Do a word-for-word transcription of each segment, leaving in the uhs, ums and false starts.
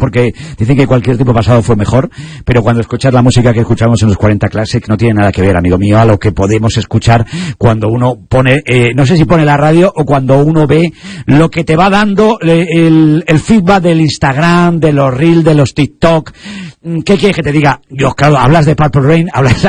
porque dicen que cualquier tiempo pasado fue mejor, pero cuando escuchas la música que escuchamos en los cuarenta Classic no tiene nada que ver, amigo mío, a lo que podemos escuchar cuando uno pone, eh, no sé si pone la radio o cuando uno ve lo que te va dando eh, el, el feedback del Instagram, de los Reels, de los TikTok. ¿Qué quieres que te diga? Yo, claro, hablas de Purple Rain, hablas,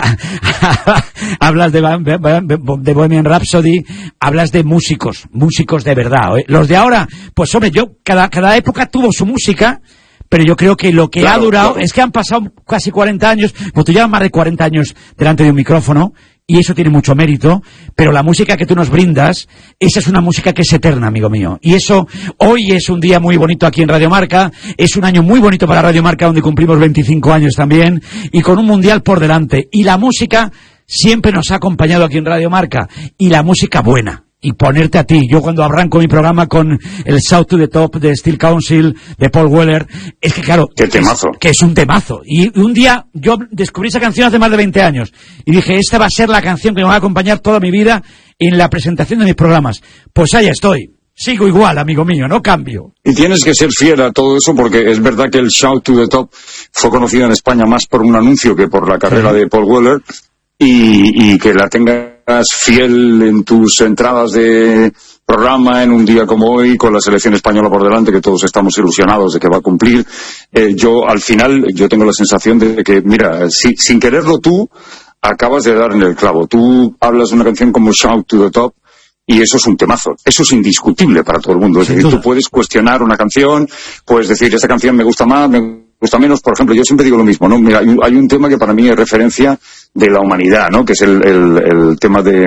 hablas de, de Bohemian Rhapsody, hablas de músicos, músicos de verdad, ¿eh? Los de ahora, pues hombre, yo, cada, cada época tuvo su música, pero yo creo que lo que claro, ha durado claro. es que han pasado casi cuarenta años, pues tú llevas más de cuarenta años delante de un micrófono, y eso tiene mucho mérito, pero la música que tú nos brindas, esa es una música que es eterna, amigo mío. Y eso, hoy es un día muy bonito aquí en Radio Marca, es un año muy bonito para Radio Marca, donde cumplimos veinticinco años también, y con un mundial por delante. Y la música siempre nos ha acompañado aquí en Radio Marca, y la música buena. Y ponerte a ti. Yo cuando arranco mi programa con el Shout to the Top de Steel Council, de Paul Weller, es que claro, ¡qué temazo! Es, que es un temazo. Y un día yo descubrí esa canción hace más de veinte años y dije, esta va a ser la canción que me va a acompañar toda mi vida en la presentación de mis programas. Pues ahí estoy. Sigo igual, amigo mío, no cambio. Y tienes que ser fiel a todo eso, porque es verdad que el Shout to the Top fue conocido en España más por un anuncio que por la carrera sí. de Paul Weller, y, y que la tengas fiel en tus entradas de programa en un día como hoy, con la selección española por delante, que todos estamos ilusionados de que va a cumplir. Eh, yo, al final, yo tengo la sensación de que, mira, si, sin quererlo tú, acabas de dar en el clavo. Tú hablas de una canción como Shout to the Top, y eso es un temazo. Eso es indiscutible para todo el mundo. Es decir, tú puedes cuestionar una canción, puedes decir, esta canción me gusta más, me gusta menos. Por ejemplo, yo siempre digo lo mismo, ¿no? Mira, hay un, hay un tema que para mí es referencia de la humanidad, ¿no? Que es el, el, el tema de,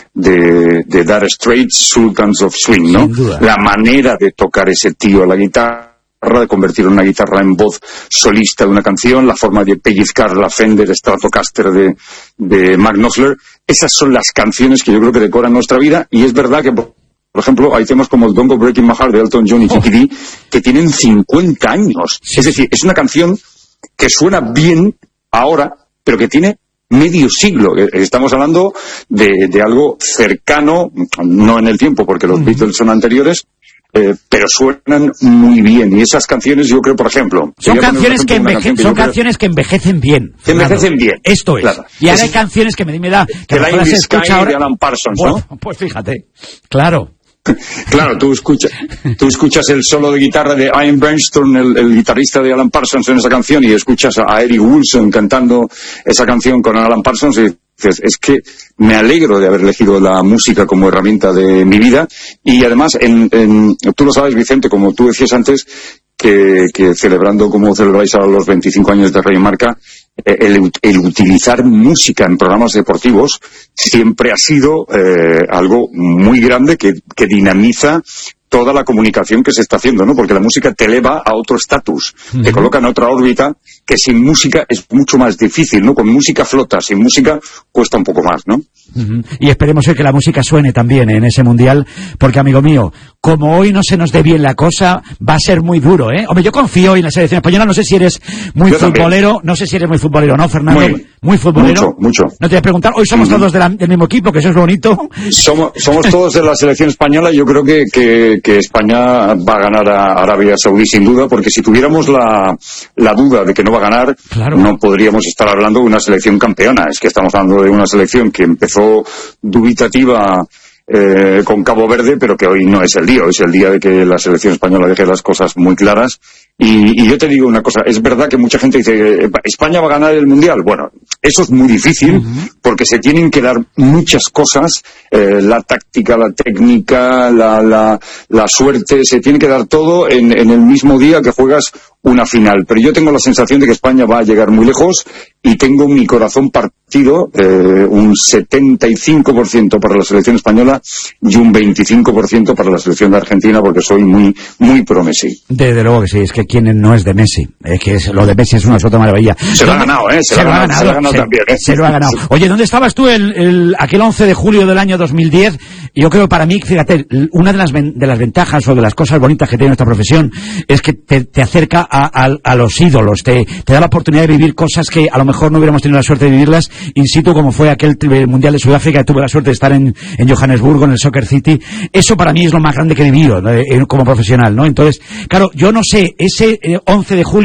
de, de Dire Straits, Sultans of Swing, ¿no? La manera de tocar ese tío a la guitarra, de convertir una guitarra en voz solista de una canción, la forma de pellizcar la Fender Stratocaster de, de Mark Knopfler. Esas son las canciones que yo creo que decoran nuestra vida, y es verdad que, por ejemplo, hay temas como el Don't Go Breaking My Heart de Elton John y Chicky D, que tienen cincuenta años. Es decir, es una canción que suena bien ahora, pero que tiene medio siglo. Estamos hablando de, de algo cercano, no en el tiempo, porque los mm. Beatles son anteriores, eh, pero suenan muy bien. Y esas canciones, yo creo, por ejemplo... Son canciones que, enveje canción que son canciones creo, que envejecen bien. Que envejecen bien. Esto es. Claro. Y ahora es, hay canciones que me, me da... Que la In the Sky ahora, de Alan Parsons, ¿no? Pues, pues fíjate, claro. Claro, tú escuchas, tú escuchas el solo de guitarra de Ian Bernstein, el, el guitarrista de Alan Parsons, en esa canción, y escuchas a Eric Woolsey cantando esa canción con Alan Parsons, y dices, es que me alegro de haber elegido la música como herramienta de mi vida. Y además, en, en, tú lo sabes, Vicente, como tú decías antes, que, que celebrando como celebráis ahora los veinticinco años de Radio Marca, El, el utilizar música en programas deportivos siempre ha sido eh, algo muy grande que, que dinamiza toda la comunicación que se está haciendo, ¿no? Porque la música te eleva a otro estatus, uh-huh. te coloca en otra órbita, que sin música es mucho más difícil, ¿no? Con música flota, sin música cuesta un poco más, ¿no? Uh-huh. Y esperemos que la música suene también en ese mundial, porque, amigo mío, como hoy no se nos dé bien la cosa, va a ser muy duro, ¿eh? Hombre, yo confío en la selección española, no sé si eres muy yo futbolero, también. no sé si eres muy futbolero, ¿no, Fernando? Muy, muy futbolero. Mucho, mucho. No te voy a preguntar, hoy somos uh-huh. todos de la, del mismo equipo, que eso es bonito. Somos, somos todos de la selección española. Yo creo que, que, que España va a ganar a Arabia Saudí sin duda, porque si tuviéramos la, la duda de que no va a ganar, claro. no podríamos estar hablando de una selección campeona. Es que estamos hablando de una selección que empezó dubitativa eh, con Cabo Verde, pero que hoy no es el día. Hoy es el día de que la selección española deje las cosas muy claras. Y, y yo te digo una cosa, es verdad que mucha gente dice, ¿España va a ganar el Mundial? Bueno, eso es muy difícil, uh-huh. porque se tienen que dar muchas cosas, eh, la táctica, la técnica, la, la, la suerte, se tiene que dar todo en, en el mismo día que juegas una final. Pero yo tengo la sensación de que España va a llegar muy lejos, y tengo mi corazón partido, eh, un setenta y cinco por ciento para la selección española y un veinticinco por ciento para la selección de Argentina, porque soy muy, muy pro Messi. Desde luego que sí, es que quien no es de Messi, es que es, lo de Messi es una absoluta maravilla. Se lo ha ganado, ¿eh? Se, se lo ha ganado, se lo ha ganado se, también, ¿eh? Se lo ha ganado. Oye, ¿dónde estabas tú el, el, aquel once de julio del año dos mil diez? Yo creo, para mí, fíjate, una de las, de las ventajas o de las cosas bonitas que tiene esta profesión es que te, te acerca a, a, a los ídolos, te, te da la oportunidad de vivir cosas que a lo mejor no hubiéramos tenido la suerte de vivirlas in situ, como fue aquel Mundial de Sudáfrica, que tuve la suerte de estar en, en Johannesburgo, en el Soccer City. Eso para mí es lo más grande que he vivido, ¿no? como profesional, ¿no? Entonces, claro, yo no sé, ese eh, once de julio